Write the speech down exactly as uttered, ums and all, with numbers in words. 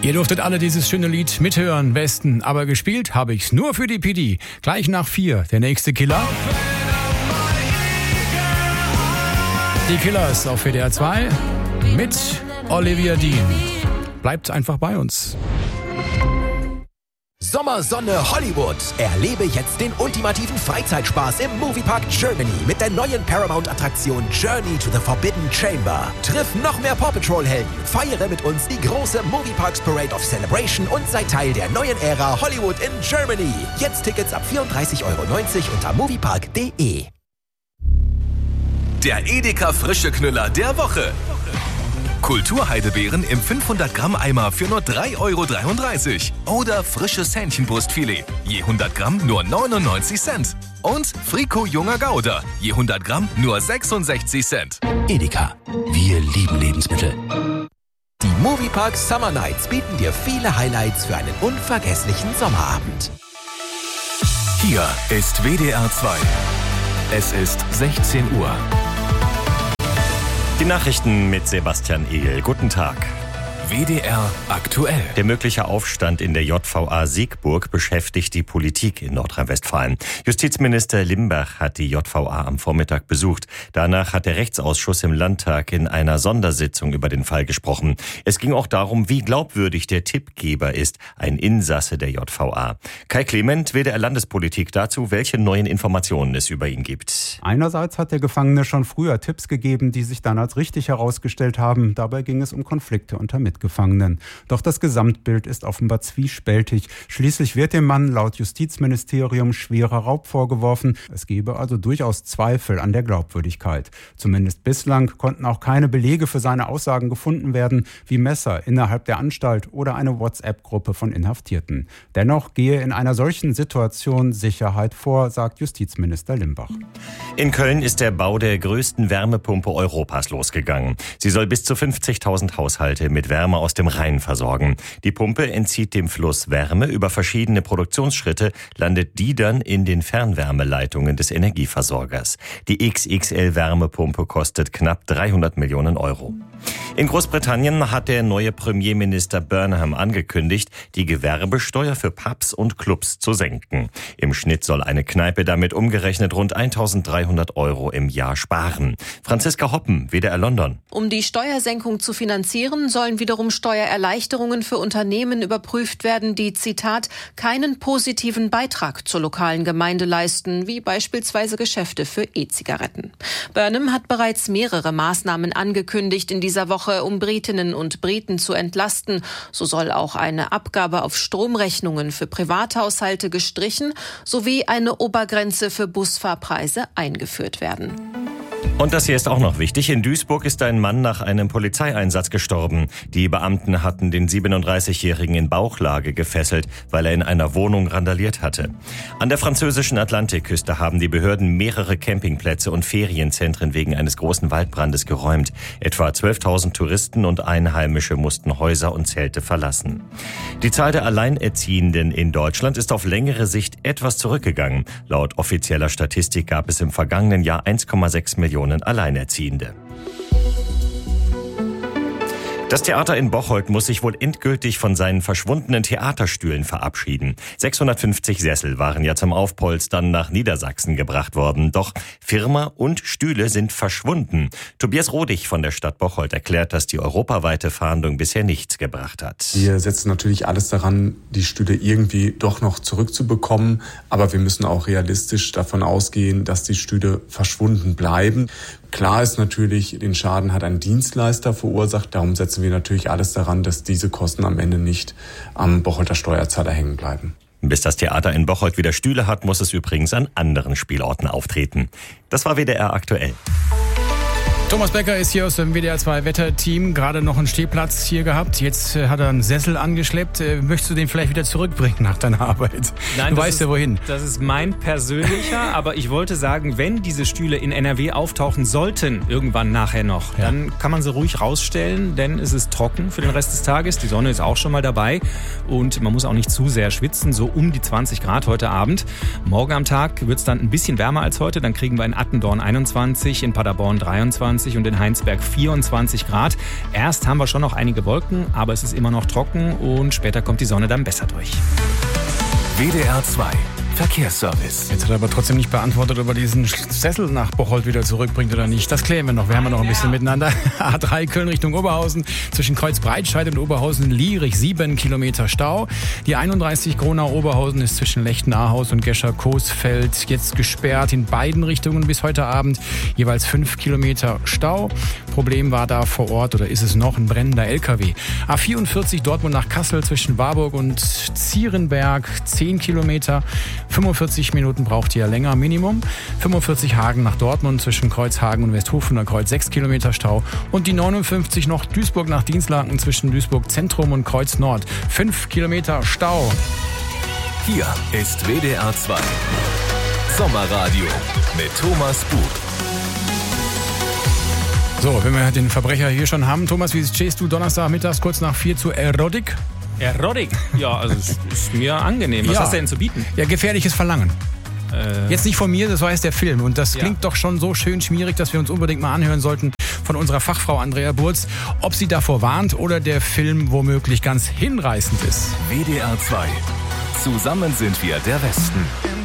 Ihr durftet alle dieses schöne Lied mithören, besten, aber gespielt habe ich's nur für die P D. Gleich nach vier, der nächste Killer. Die Killers auf W D R zwei mit Olivia Dean. Bleibt einfach bei uns. Sommersonne Hollywood. Erlebe jetzt den ultimativen Freizeitspaß im Moviepark Germany mit der neuen Paramount-Attraktion Journey to the Forbidden Chamber. Triff noch mehr Paw Patrol-Helden, feiere mit uns die große Movieparks Parade of Celebration und sei Teil der neuen Ära Hollywood in Germany. Jetzt Tickets ab vierunddreißig Euro neunzig unter moviepark punkt de. Der Edeka Frische Knüller der Woche. Kulturheidebeeren im fünfhundert Gramm Eimer für nur drei Euro dreiunddreißig. Oder frisches Hähnchenbrustfilet, je hundert Gramm nur neunundneunzig Cent. Und Frico junger Gouda, je hundert Gramm nur sechsundsechzig Cent. Edeka, wir lieben Lebensmittel. Die Moviepark Summer Nights bieten dir viele Highlights für einen unvergesslichen Sommerabend. Hier ist W D R zwei. Es ist sechzehn Uhr. Die Nachrichten mit Sebastian Ehl. Guten Tag. W D R aktuell. Der mögliche Aufstand in der J V A Siegburg beschäftigt die Politik in Nordrhein-Westfalen. Justizminister Limbach hat die J V A am Vormittag besucht. Danach hat der Rechtsausschuss im Landtag in einer Sondersitzung über den Fall gesprochen. Es ging auch darum, wie glaubwürdig der Tippgeber ist, ein Insasse der J V A. Kai Clement, W D R Landespolitik, dazu, welche neuen Informationen es über ihn gibt. Einerseits hat der Gefangene schon früher Tipps gegeben, die sich dann als richtig herausgestellt haben. Dabei ging es um Konflikte unter Mitgefangenen. Doch das Gesamtbild ist offenbar zwiespältig. Schließlich wird dem Mann laut Justizministerium schwerer Raub vorgeworfen. Es gebe also durchaus Zweifel an der Glaubwürdigkeit. Zumindest bislang konnten auch keine Belege für seine Aussagen gefunden werden, wie Messer innerhalb der Anstalt oder eine WhatsApp-Gruppe von Inhaftierten. Dennoch gehe in einer solchen Situation Sicherheit vor, sagt Justizminister Limbach. In Köln ist der Bau der größten Wärmepumpe Europas losgegangen. Sie soll bis zu fünfzigtausend Haushalte mit Wärme aus dem Rhein versorgen. Die Pumpe entzieht dem Fluss Wärme. Über verschiedene Produktionsschritte landet die dann in den Fernwärmeleitungen des Energieversorgers. Die X X L-Wärmepumpe kostet knapp dreihundert Millionen Euro. In Großbritannien hat der neue Premierminister Burnham angekündigt, die Gewerbesteuer für Pubs und Clubs zu senken. Im Schnitt soll eine Kneipe damit umgerechnet rund eintausenddreihundert Euro im Jahr sparen. Franziska Hoppen, W D R London. Um die Steuersenkung zu finanzieren, sollen wiederum Steuererleichterungen für Unternehmen überprüft werden, die, Zitat, keinen positiven Beitrag zur lokalen Gemeinde leisten, wie beispielsweise Geschäfte für E-Zigaretten. Burnham hat bereits mehrere Maßnahmen angekündigt in dieser Woche, um Britinnen und Briten zu entlasten. So soll auch eine Abgabe auf Stromrechnungen für Privathaushalte gestrichen sowie eine Obergrenze für Busfahrpreise eingeführt werden. Und das hier ist auch noch wichtig. In Duisburg ist ein Mann nach einem Polizeieinsatz gestorben. Die Beamten hatten den siebenunddreißigjährigen in Bauchlage gefesselt, weil er in einer Wohnung randaliert hatte. An der französischen Atlantikküste haben die Behörden mehrere Campingplätze und Ferienzentren wegen eines großen Waldbrandes geräumt. Etwa zwölftausend Touristen und Einheimische mussten Häuser und Zelte verlassen. Die Zahl der Alleinerziehenden in Deutschland ist auf längere Sicht etwas zurückgegangen. Laut offizieller Statistik gab es im vergangenen Jahr eins Komma sechs Millionen Alleinerziehende. Das Theater in Bocholt muss sich wohl endgültig von seinen verschwundenen Theaterstühlen verabschieden. sechshundertfünfzig Sessel waren ja zum Aufpolstern nach Niedersachsen gebracht worden. Doch Firma und Stühle sind verschwunden. Tobias Rodig von der Stadt Bocholt erklärt, dass die europaweite Fahndung bisher nichts gebracht hat. Wir setzen natürlich alles daran, die Stühle irgendwie doch noch zurückzubekommen. Aber wir müssen auch realistisch davon ausgehen, dass die Stühle verschwunden bleiben. Klar ist natürlich, den Schaden hat ein Dienstleister verursacht. Darum setzen wir natürlich alles daran, dass diese Kosten am Ende nicht am Bocholter Steuerzahler hängen bleiben. Bis das Theater in Bocholt wieder Stühle hat, muss es übrigens an anderen Spielorten auftreten. Das war W D R aktuell. Thomas Becker ist hier aus dem W D R zwei Wetterteam, gerade noch einen Stehplatz hier gehabt. Jetzt äh, hat er einen Sessel angeschleppt. Äh, möchtest du den vielleicht wieder zurückbringen nach deiner Arbeit? Nein, du weißt ist, ja wohin. Das ist mein persönlicher, aber ich wollte sagen, wenn diese Stühle in N R W auftauchen sollten, irgendwann nachher noch, ja, dann kann man sie ruhig rausstellen, denn es ist trocken für den Rest des Tages. Die Sonne ist auch schon mal dabei und man muss auch nicht zu sehr schwitzen, so um die zwanzig Grad heute Abend. Morgen am Tag wird es dann ein bisschen wärmer als heute. Dann kriegen wir in Attendorn einundzwanzig, in Paderborn dreiundzwanzig, dreiundzwanzig und in Heinsberg vierundzwanzig Grad. Erst haben wir schon noch einige Wolken, aber es ist immer noch trocken und später kommt die Sonne dann besser durch. W D R zwei Verkehrsservice. Jetzt hat er aber trotzdem nicht beantwortet, ob er diesen Sessel nach Bocholt wieder zurückbringt oder nicht. Das klären wir noch. Wir haben ja noch ein bisschen miteinander. A drei Köln Richtung Oberhausen. Zwischen Kreuz Breitscheid und Oberhausen-Lierig sieben Kilometer Stau. Die einunddreißig Gronau-Oberhausen ist zwischen Lechten-Ahaus und Gescher-Coesfeld jetzt gesperrt. In beiden Richtungen bis heute Abend jeweils fünf Kilometer Stau. Problem war da vor Ort oder ist es noch ein brennender L K W. A vierundvierzig Dortmund nach Kassel zwischen Warburg und Zierenberg zehn Kilometer. fünfundvierzig Minuten braucht ihr länger, Minimum. fünfundvierzig Hagen nach Dortmund zwischen Kreuzhagen und Westhofen und Kreuz sechs Kilometer Stau. Und die neunundfünfzig noch Duisburg nach Dienstlaken zwischen Duisburg Zentrum und Kreuz Nord. fünf Kilometer Stau. Hier ist W D R zwei Sommerradio mit Thomas Bug. So, wenn wir den Verbrecher hier schon haben. Thomas, wie stehst du Donnerstagmittags kurz nach vier zu Erotik? Erotik? Ja, also es ist mir angenehm. Was Ja. hast du denn zu bieten? Ja, gefährliches Verlangen. Äh, Jetzt nicht von mir, das war jetzt der Film. Und das Ja. klingt doch schon so schön schmierig, dass wir uns unbedingt mal anhören sollten von unserer Fachfrau Andrea Burz, ob sie davor warnt oder der Film womöglich ganz hinreißend ist. W D R zwei. Zusammen sind wir der Westen.